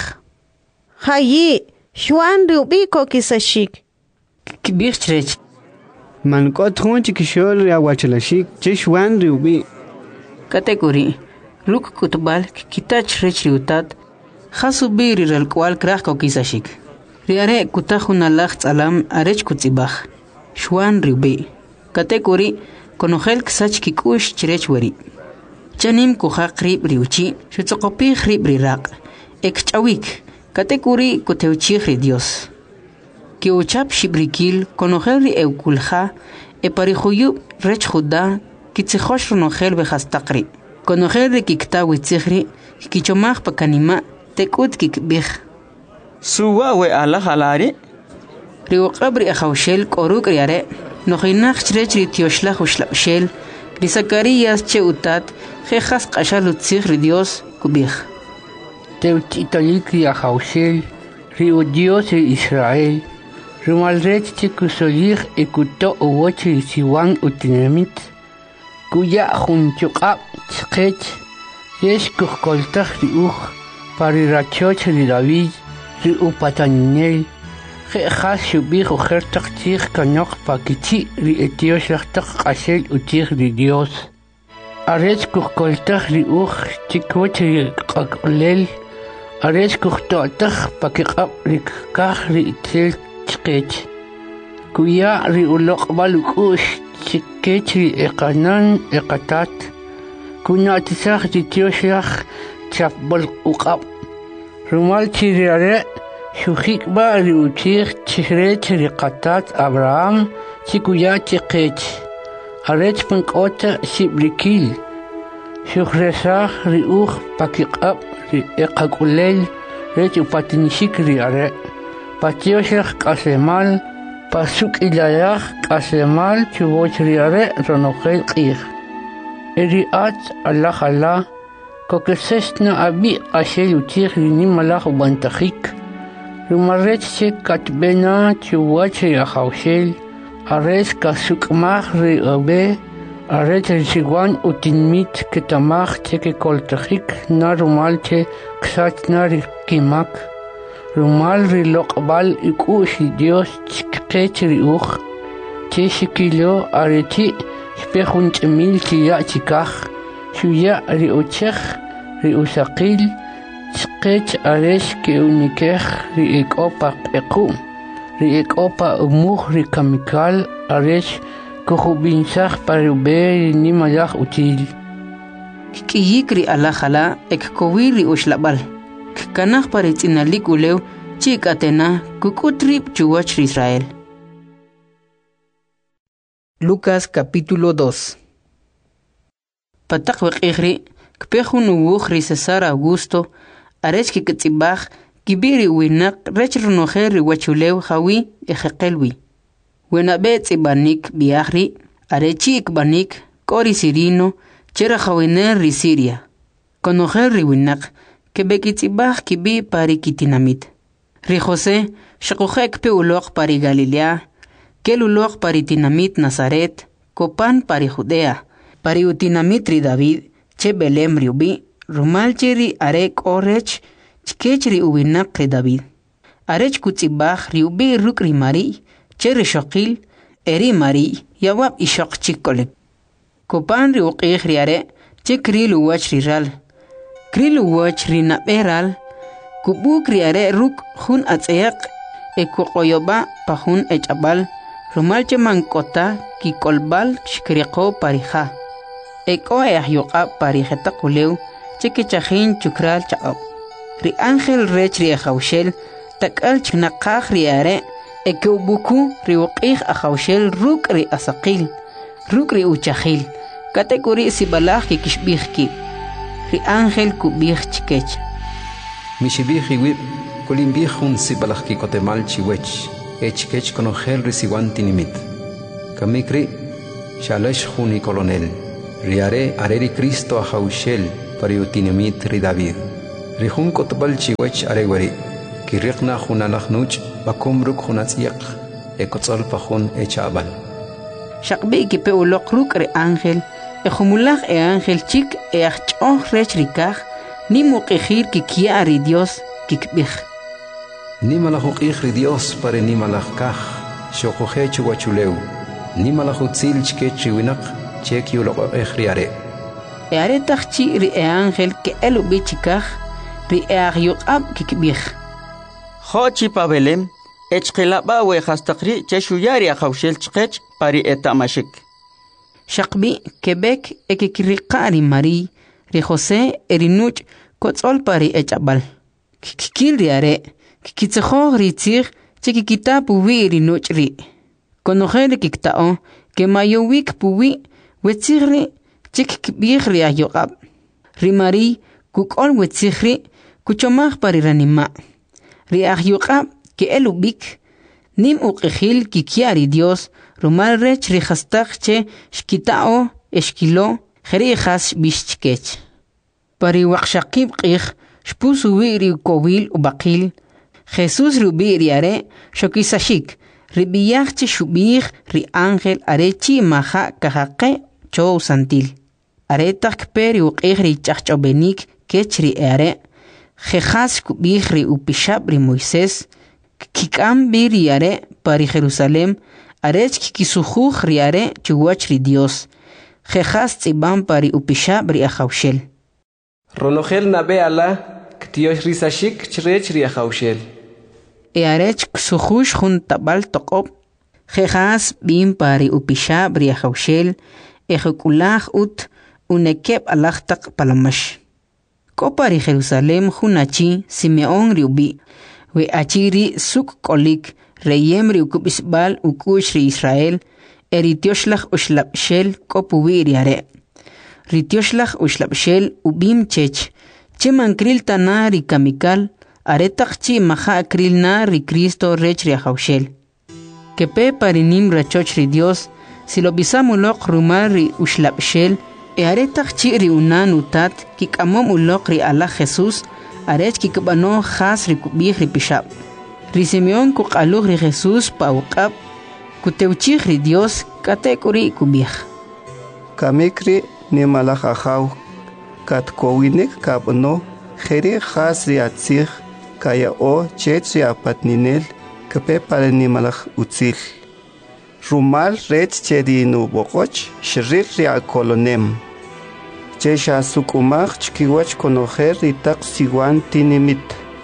S8: Hayi, Juan riubi kokisashik.
S10: Kibih chrech.
S4: Man kot hun chikishol riawachalashik, Juan riubi.
S10: Kategori Ruk kutbal kitach rech riutat. Hasubi rirel kwal krach kokisashik. Riare kutajunalach alam arech kutzibach. Juan riubi. Kategori konogel ksach kikush chrech weri. Chanim kuhaq rib riuchi, shutzokopih rib riraq. Ekchawik. Kategori kuteuchih ri Dios. Kiuchap shibrikil konogel ri eukulja, eparihuyub rech juda, kitzijosh ronogel bejastaqri. Konogel ri kiktawi tzihri, kichomach pakanima, tekut kikbih.
S7: Suwa we ala halari?
S10: Riuqabri ajawshel koruk riare, nojinach chrech ri tioshlach ushlapshel, ri Zacarías che utat, jejas qashal utzih ri Dios kubih.
S12: Teutitalik ri ajawshel, ri Dios ri Israel, rumalrech chikusolich ekuto uwoch ri siwan utinemit, kuya junchuqab chqech, yesh kuhkoltach ri parirachot ri David, ri upataninel, jejas shubih ujertach tzih kanok pakichi ri etioshlachtak qashel utzih ri Dios. Arech kuhkoltach ri chikwoch ri qaklel, arech kuhtotach pakiqab ri kaj ri itzel chqech. Kuya ri uloqbal ukush chikech ri eqanan eqatat. Kunatisach ri tioshlach chapbol uqab. Rumal chiriare shujikba ri uchich chrech ri qatat Abraham chikuya chqech. Arech pankota shibrikil. Shujresach ri pakiqab ri eqakulel rech upatinishik ri are. Patioshach kasemal, pasuk ilayach kasemal chuboch ri are ronogel qih. Eriat Allah Allah, kokesesna abi ashel utzih ri nimalach ubantajik. Rumarech che katbena chuboch ri ajawshel, ares kasukmach ri abe, ares risiwan utinmit ketamach che kekoltajik na rumal che ksachna ri kimak. Rumal ri loqbal ikushi Dios chqech ri che shikilo arechi spejun chmil chiya chikaj, shuya ri uchech ri usaqil, chqech aresh ke unikej ri ekopa equ, ri ekopa umuj ri kamikal aresh kujubinsach parube ri nimalach util.
S10: Kiyik ri alajala ekkowir ri ushlabal. Kanach paritzinalik ulew chik atena kukutrip chuwach Israel. Lucas capítulo 2. Patak waqihri kpejun uwuj ri César Augusto arech kikitzibaj kibiri winak rech runojer ri wachulew jawi ejeqelwi. Wenabe tzibanik biahri arechi ikbanik kori sirino chera jawiner ri Siria. Konojer ri winak kebekitzibaj kibi pari kitinamit. Ri José shakujek pe uloq pari Galilea, kel uloq pari tinamit Nazaret, kopan pari Judea, pari utinamit ri David, che Belem ri ubi, rumalche ri arek orech, chkech ri uwinak ri David. Arech kutzibaj ri ubi ruk ri Mari, che ri shokil, eri Mari, yawab ishok chikolek. Kopan ri uqih ri are, che kril uwach ri ral. Kril uwach ri naberal, kubuk ri are ruk hun atzeyak, ekuqoyoba pahun echabal, rumalche mankota ki kolbal shkriqo parija. Eko eahyuqa parijeta kulew, chekichajin chukral chaab. Ri ángel rech ri ajawshel, takal chnaqaj ri are, ekeubuku ri uqih ajawshel ruk ri asaqil, ruk ri uchajil, kategori sibalaj ki kishbijki. Ri ángel kubij chikech.
S11: Mishibij iwib, kulimbij un sibalaj ki kotemal chiwech, echkech konogel risiwan tinimit. Kamikri, shalesh juni kolonel, riare areri Cristo ahaushel pariutinimit ri David. Rihun kotbal chiwech aregwari, kirikna hunalach nuch bakumruk hunatsiyak, ekotzol pahun echabal.
S10: Shakbi kipe ulokruk re ángel, ejumulach e ángel chik e achchoh rech rikach, ni muqihir kikia ri Dios kikbich.
S11: Ni malachuk ri Dios pare ni malachkach, shokuhe chuwachuleu, ni malachutzil chkechi winak, chek yulok riare.
S10: E are tachchi ri e ángel ke elubichikach, ri e agyuqab kikbich.
S7: Xochi pa Belem, echqilaba we khastaqri cheshuyari khawshel chqech pari etamashik.
S10: Shakbi Quebec ekikriqari Mari, ri José erinuch kotzol pari echabal. Kikil riare, kikitsejo ritzig, chikikita puwi erinuch ri. Konojere kiktao, ke mayowik puwi, wetzigri, chikikbich ri ayoqab. Ri Mari, kukol wetzigri, kuchomach pari ranima. Ri ayoqab, ke elubik, nim uqihil kikiari Dios, rumal rech ri khastaq che shkitao eshkilo kheri khas bishchkech. Pari waqshaqib qih shpusu ri kowil u baqil, Jesus rubi riare shokisashik, ribiyach che shubih ri ángel arechi maha kahaqe chow santil. Aretak peri u qih ri chachchobenik kech ri are, khas kubih ri upishab ri Moisés, kikam bi riare pari Jerusalem, arech kikisujuj riare chuwach ri Dios. Jejas tzibam pari upisha bri ahaushel.
S5: Ronogel nabe ala, ktiosh risashik chrech ri ahaushel.
S10: E arech ksujuj jun tabal toqop. Jejas bim pari upisha bri ahaushel. Ejekulaj ut unekeb alachtak palamash. Ko pari Jerusalem junachi Simeon riubi. We achiri suk kolik. Reyem ri ukubisbal ukush ri Israel, eritioslach ushlapshel kopuwi riare. Ritioslach ushlapshel ubim chech, che mankril tana ri kamikal, aretak chi maha akril na ri Cristo rech ri ahaushel. Kepe parinim rachoch ri Dios, si lo bisamulok rumar ri ushlapshel, e aretak chi ri unan utat, kikamom ulok ri Allah Jesus, arech kikabano khas ri kubih ri pishab. Ri Simeon kuqaluj ri Jesus pauqab, kuteuchij ri Dios katekuri kubij.
S14: Kamikri ni malach ajaw, katkowinik kabno, jeri khas ri atzij, kaya o chech ri apatninel, kape pare ni malach utzil. Rumal rech chedi nu bokoch, shrir ri akolonem. Chesha sukumach chkiwach konojer ri tak siwan tinimit.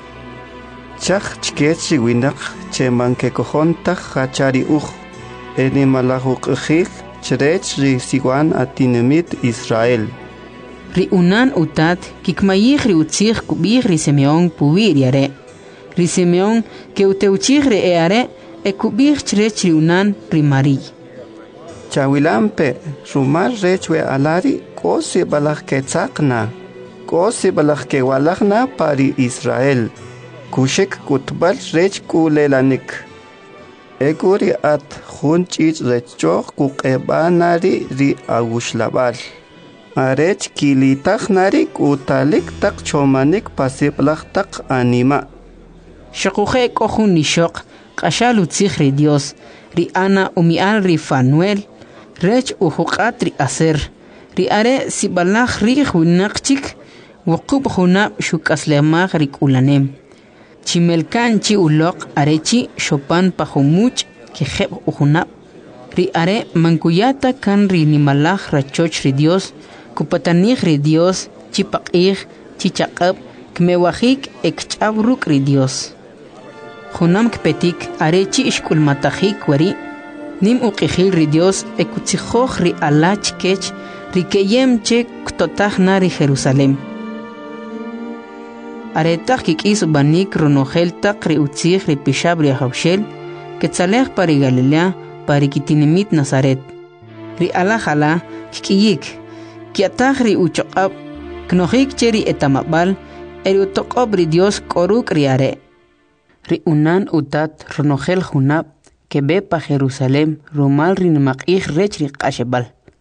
S14: Chach chkechi winak che manke kojonta hachari eni malahuk khil chrech ri siwan atinemit Israel.
S10: Ri unan utat kikmayih ri utzig kubih ri Simeon puwi riare. Ri Simeon ke uteuchig ri eare e kubih chrech ri unan ri Mari.
S14: Chawilampe rumal rechwe alari kosi balach ke tzakna, kosi balach ke walachna pari Israel. Kushek kutbal rech kulelanik. Eguri at junchich rechok kukebanari ri agushlabal. Arech kilitach nari kutalik tak chomanik pasiplach tak anima.
S10: Shakuje kohun nishok, kashalu ri Dios, ri Ana umial ri Fanuel, rech uhukat ri Aser, ri are sibalach ri hunakchik, wukub hunab shukaslemach ri kulanem. Chimelkan chi ulok arechi shopan pahumuch kiheb uhunap. Ri are mankuyata kan ri nimalach rachoch ri Dios, kupatanich ri Dios, chipakih, chichakab, kmewahik ekchabruk ri Dios. Junam kpetik arechi ishkulmatahik wari, nim uqihil ri Dios ekutsijoch ri alach kech, ri keyem che ktotach na ri Jerusalem. Aretak kikis banik ronogel tak ri utzig ri pishab ri ahaushel, ketzalech pari Galilea, pari kitinimit Nazaret. Ri alajala kikiyik, kiatach ri uchoqab, knohik cheri etamabal, eri utoqob ri Dios koruk ri are. Ri unan utat ronogel junab, kebe pa Jerusalem, rumal ri nimakih rech ri qashebal.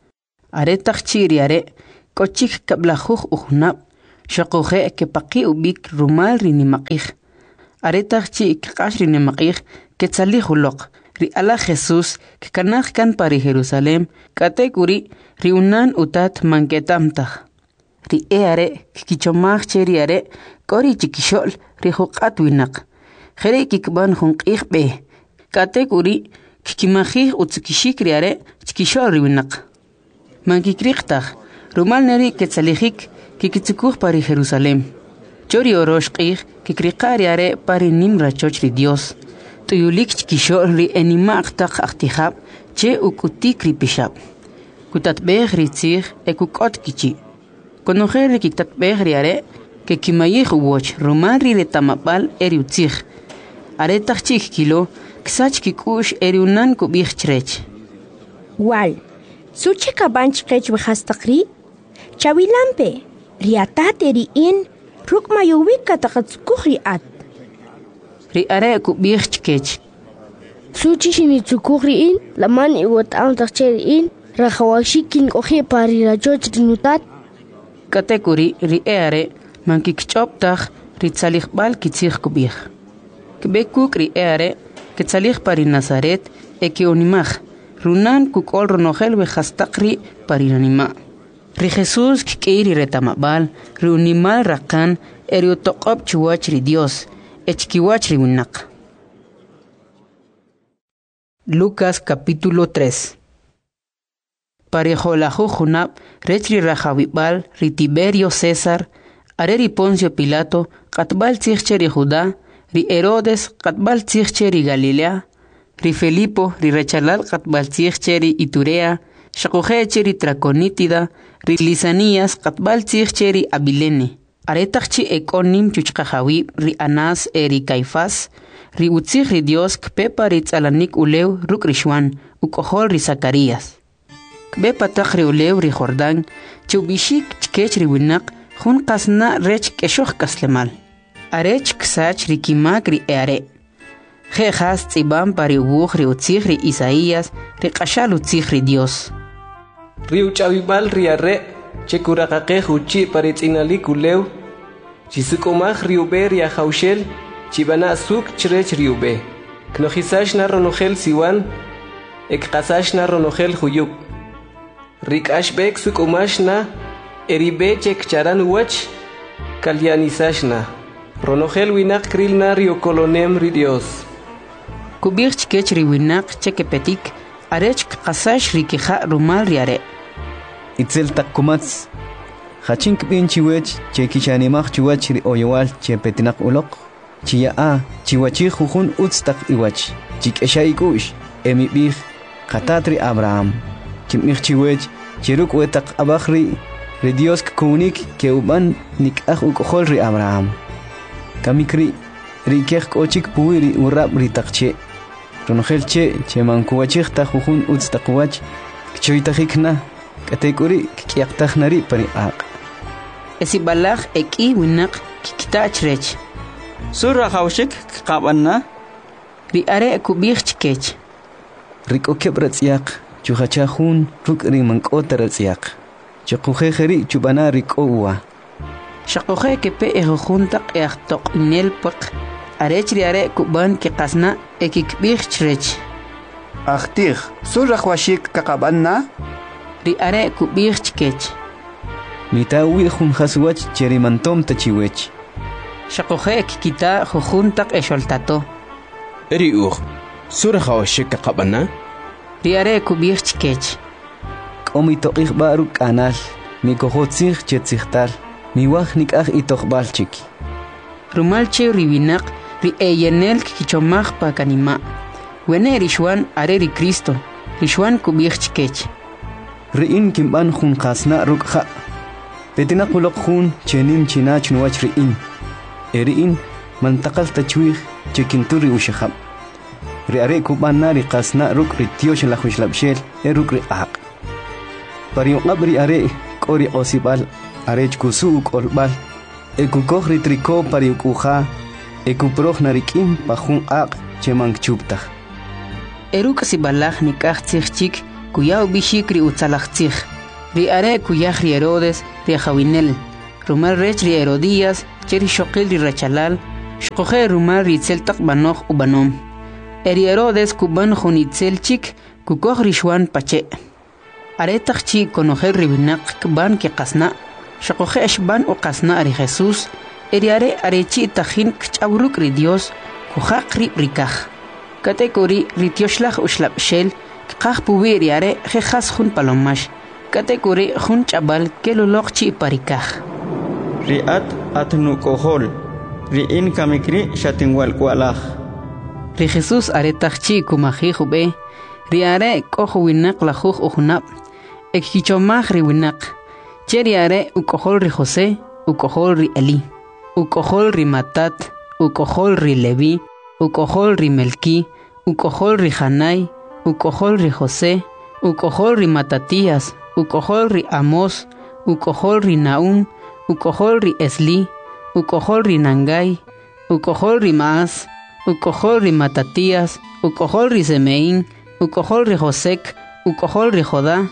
S10: Aretaq chiri are kochik kablajuj ujnab shaqoje que paqi ubik rumal rinimaqij. Aretaq chi kqash rinimaqij que tzalijuloq ri ala Jesús que kanaj kan pari Jerusalem katekuri ri unan utat manketamtaj. Ri are kichomaj cheri are kori chikishol ri juqat winaq. Jere kikban junqij be. Katekuri kikimajij utzikishik ri are chikishol ri winaq. Mankikriqtaj rumal neri ketzalijik kikitzikuj pari Jerusalem. Chori oroshqij kikriqari are pari nimra choch ri Dios. Tuyulik chikishol ri enimaqtaq aqtijab che ukutik ri pishab. Kutatbej ri tzij ekukot kichi. Konojer ri kiktatbej ri are que kimayij uwoch rumal ri retamapal eri utzij. Are tachchik kilo ksach kikush eri unan kubij chrech.
S13: Wal, suche kabanch kech wehastaqri? Chawilampe, riatat eri in ruk mayuwik katakatsukuj riat.
S10: Ri are kubij chkech.
S15: Suchi shinitsukuj ri in, laman iwat ang takche ri in, rajawashikin kohi pari rajoch rinutat.
S10: Katekuri ri are mankikchoptaj ri tzaligbal kitzij kubij. Kbekuk ri are que tzalij pari Nazaret eki onimaj. Runan kukol ronojel wejastaqri pari ranima. Ri Jesús kikiri retamabal, ri unimal rakan eri utoqob chuwach ri Dios, echkiwach ri winaq. Lucas capítulo 3. Pari jolaju junab, rech ri rajawibal, ri Tiberio César, are ri Poncio Pilato, qatbal tzijche ri Judá, ri Herodes, qatbal tzijche ri Galilea, ri Felipo, ri rechalal qatbal tzijche ri Iturea, shaqujeche ri Traconítida, ri Lisanías, qatbal tzijche ri Abilene. Aretaqchi ekonim chuchqajawi, ri Anás eri Caifás, ri utzij ri Dios kpepa ri tzalanik ulew ruk rishwan, ukohol ri Zacarías. Kbepa taq ri ulew ri Jordán, chubishik chkech ri winaq, jun qasna rech keshoj kaslemal. Arech ksach ri kimak ri eare. Jejas tzibam pari ubuj ri utzij ri Isaías, ri qashal utzij ri Dios.
S5: Ri uchawibal ri are, chekuraqaqej uchi pari tz'inalik ulew, chisukumaj ri ube ri ajawshel, chibana suk chrech ri ube. Knojisash na ronojel siwan, ekqasash na ronojel huyub. Ri kashbek sukumash na, eribe chek charan uwach, kalyanisash na. Ronojel winak kril na ri okolonem ri Dios.
S10: Kubij chkech ri winaq chekepetik, arech qasash ri kija rumal ri are.
S16: Itzel takkumats, hachink bin chiwech, chekichanimach chiwach ri oyowal chepetinak ulok, chiyaa, chiwachi jujun utstak iwach, chikeshaikush, emibij, katatri Abraham, chimich chiwech, chiruk wetak abachri, ri Dios kunik ke uban nikaj ukohol ri Abraham. Kamikri, ri kej kochik puiri urab ri takche. Ronojel che mankuwachik ta jujun utstakwach, kchoitajikna, katekuri kikyaqtajnari pari aq.
S10: Esibalaj eki winaq kikitach rech.
S7: Surra hawshik qabanna.
S10: Ri are kubij chkech.
S16: Riko kebratsiaq, chujachajun ruk ri mankota ratsiaq. Chukujejeri chubana riko uwa.
S10: Shakoje kepe ejuntak eachtok inelpak. Arech ri are kuban ki qasna ekikbij chrech.
S9: Achtij, surra washik kakabanna.
S10: Ri are kubij chkech.
S16: Mitawi jun haswach cherimantom tachiwech.
S10: Shakoje kikita jujuntak esholtato.
S6: Eri surra washik kakabanna.
S10: Ri are kubij chkech.
S16: Komito ikhbaru kanal, mi kohotzig chetzigtal, mi waj nikaj itokhbalchik.
S10: Rumalche ri winaq ri eyenel kichomaj pa kanima. Wene rishwan are ri Cristo, rishwan kubij chkech.
S16: Riin kimban jun qasna rukha. Petina qulok jun chenim chinach nuwach riin. Eriin mantaqal tachwig chekinturi ushahab. Ri are kubana ri qasna ruk ri tiosh la khushlabshel eruk ri aq. Pari ngabri are kori osibal arech kusu kolbal. Ekukoj ri triko pari ukuja. Ekuproj narikim pajun aq chemang chuptaj.
S10: Eruk sibalaj nikaj tzijchik kuyaw bishik ri utzalaj tzij. riare kuyaj ri Herodes ri Jawinel rumar rech ri Herodías cheri shoqil ri rachalal shqoje rumar ri tseltaq banoj u banom eri Herodes kuban junitzel chik kukoj ri shwan pache aretaq chi konojel ri winaq ban ki qasna shqoje ashban u qasna ri Jesús eriare arechi tajin kchawruk ri Dios kujaq ri rikaj katekori ri tioslaj ushlab shel qaj puwi eriare jejas jun palomash katekori jun chabal keloloq chi parikaj
S7: riat atnu kohol ri in kamikri shatinwal kwalaj
S10: ri Jesús aretaq chi kumaji jube riare koj winaq la juj ujnab ekkichomaj ri winaq cheriare ukojol ri José ukojol ri Eli ukojol ri Matat ukojol ri Levi ukojol ri Melki ukojol ri Janai ukojol ri José ukojol ri Matatías ukojol ri Amos ukojol ri Naum ukojol ri Esli ukojol ri Nangai ukojol ri Maas ukojol ri Matatías ukojol ri Semeín ukojol ri Josek ukojol ri Jodá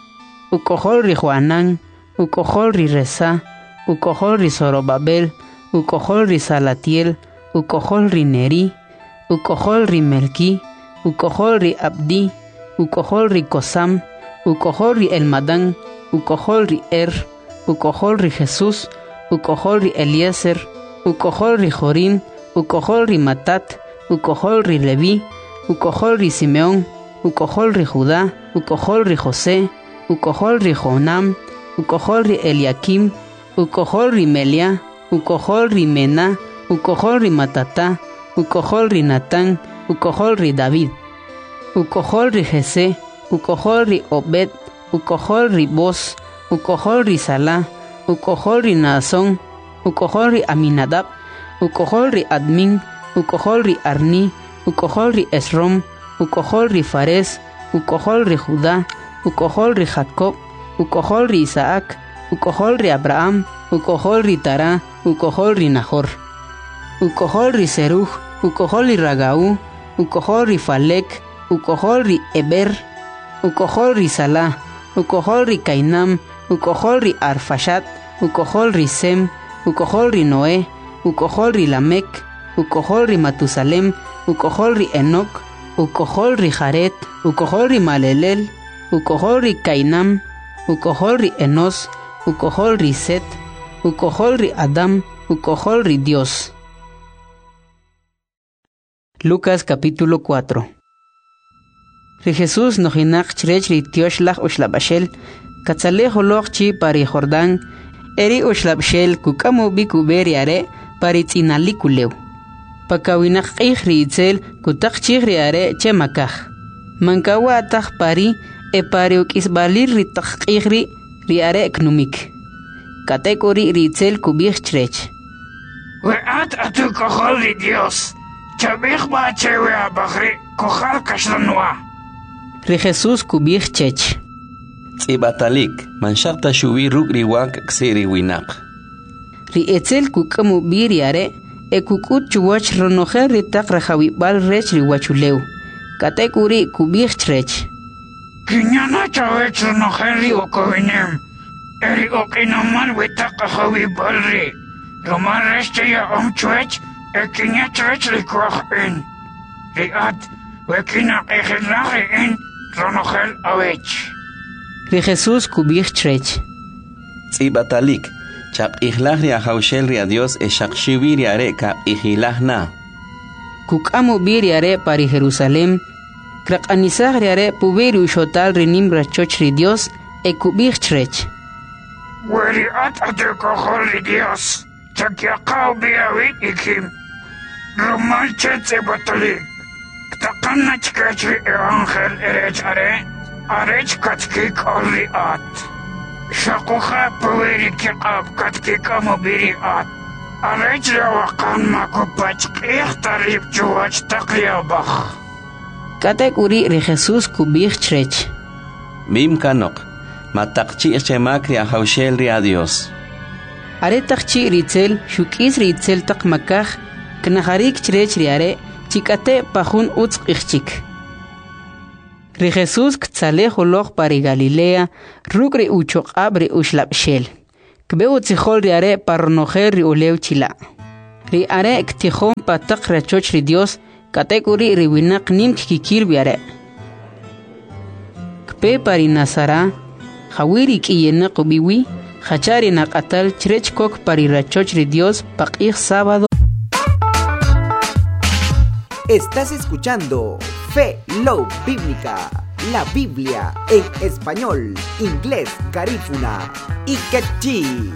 S10: ukojol ri Joanán ukojol ri Resa ukojol ri Zorobabel ukojol ri Salatiel ukojol ri Neri ukojol ri Melki ukojol ri Abdi ukojol ri Kosam ukojol ri Elmadán ukojol ri ukojol ri Jesús ukojol ri Eliezer ukojol ri Jorim ukojol ri Matat ukojol ri Levi ukojol ri Simeón ukojol ri Judá ukojol ri José ukojol ri Jonam ukojol ri Eliakim ukojol ri Melia ukojol ri Mená ukojol ri Matatá ukojol ri Natán ukojol ri David ukojol ri Jesé ukojol ri Obed ukojol ri Boz ukojol ri Salá ukojol ri Naasón ukojol ri Aminadab ukojol ri Admin ukojol ri Arni ukojol ri Esrom ukojol ri Fares ukojol ri Judá ukojol ri Jacob ukojol ri Isaac ukojol ri Abraham ukojol ri Tará ukojol ri Nahor ukojol ri Seruj ukojol ri Ragaú ukojol ri Falek ukojol ri Eber ukojol ri Salá ukojol ri Cainam ukojol ri Arfashat ukojol ri Sem ukojol ri Noé ukojol ri Lamek ukojol ri Matusalem ukojol ri Enoc ukojol ri Jaret ukojol ri Malelel ukojol ri Cainam ukojol ri Enos ukojol ri Set ukojol ri Adam ukojol ri Dios. Lucas capítulo 4. Ri Jesús nojinak chrech ri tioslach ushlabashel katzalej oloch chi pari Jordán eri ushlabshel kukamu bikuberi are pari tzinalikuleu pakawinak ri itzel kutak chigri are chemakaj mankawa ataj pari e pari ukisbalir ri takqigri ri are knumik katekori ri itzel kubich chrech
S17: weat atu kohol ri Dios chabich ba chewe abagri kohal kashlanwa
S10: ri Jesús kubich chech
S3: Tsibatalik manshakta shuwi rugri wak ksiri winak
S10: ri etzel kukamu biri are e kukut chuwach ronojer ri tak rajawibal rech ri wachuleu katekuri kubich chrech
S17: kinyana chawech ronojer ri okowinem eri okinaman witak rajawibal ri roman rech ya omchwech e kinya chrech ri kwach in ri at wekina ejilari in ronojer awech
S10: ri Jesús kubich chrech
S3: Tsibatalik chap ihlach ri ahaushel ri adios e shakshiwi ri are ka ihilach na
S10: kukamu biri are pari Jerusalem kraqanisaj ri are pubiri ushotal ri nimra choch ri Dios e kubich chrech
S17: weri at atu kohol ri Dios chakyaqaw biawit ikim roman Tsibatalik ktakanna chkech ri evangel erech are arech katkik olri at shakuha paweri kiqab katkik amobiri at arech rawakan makupach ikhtarib chuwach takliyabach
S10: katekuri ri Jesús kubich chrech
S3: Mim kanok matakchi chemak ri ahaushel ri adios
S10: are takchi ritzel shukis ritzel takmakaj knaharik chrech ri are chikate pajun utz ichchik Ri Jesús ktzalej oloq pari Galilea, ruk ri uchoq'ab ri uxlab'xel. Kbeu tzijol ri are parnojer ri ulew chila. Ri are ktijom pataq rachoch ri Dios, katekuri ri winaq nim kikil bi are. Kpe pari Nazara, jawiri k'iyenaq ubiwi, jachari naqatal chirech kok pari rachoch ri Dios paq'ij sábado.
S18: Estás escuchando Fe Love Bíblica, la Biblia en español, inglés, garífuna y quechí.